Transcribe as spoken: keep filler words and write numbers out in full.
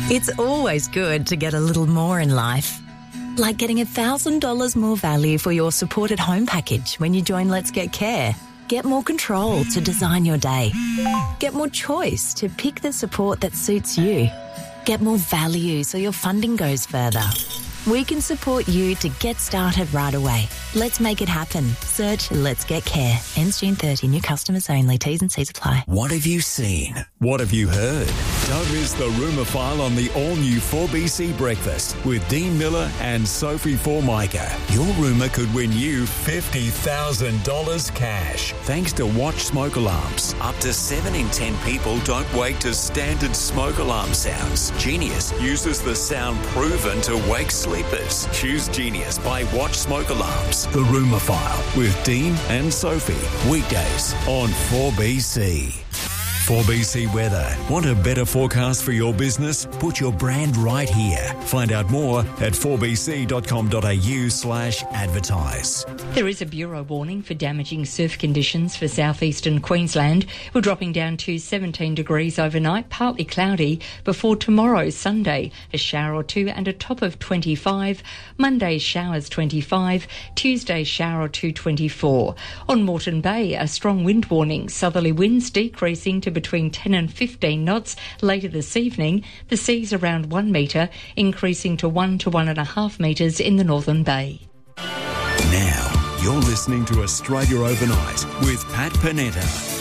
It's always good to get a little more in life. Like getting one thousand dollars more value for your supported home package when you join Let's Get Care. Get more control to design your day. Get more choice to pick the support that suits you. Get more value so your funding goes further. We can support you to get started right away. Let's make it happen. Search Let's Get Care. Ends June thirtieth. New customers only. T's and C's apply. What have you seen? What have you heard? Don't miss the Rumour File on the all-new four B C Breakfast with Dean Miller and Sophie Formica. Your rumour could win you fifty thousand dollars cash. Thanks to Watch Smoke Alarms. Up to seven in ten people don't wake to standard smoke alarm sounds. Genius uses the sound proven to wake sleepers. Choose Genius by Watch Smoke Alarms. The Rumour File with Dean and Sophie. Weekdays on four B C. four B C Weather. Want a better forecast for your business? Put your brand right here. Find out more at four b c dot com dot a u slash advertise. There is a Bureau warning for damaging surf conditions for southeastern Queensland. We're dropping down to seventeen degrees overnight, partly cloudy, before tomorrow, Sunday, a shower or two and a top of twenty-five. Monday, showers twenty-five. Tuesday, shower or two, twenty-four. On Moreton Bay, a strong wind warning, southerly winds decreasing to between ten and fifteen knots later this evening. The seas around one metre, increasing to one to one and a half metres in the Northern Bay. Now, you're listening to Australia Overnight with Pat Panetta.